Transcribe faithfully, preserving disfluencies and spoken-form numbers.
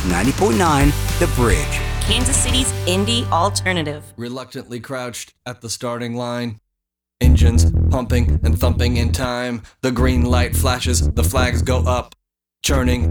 ninety point nine The Bridge. Kansas City's indie alternative. Reluctantly crouched at the starting line. Engines pumping and thumping in time. The green light flashes, the flags go up. Churning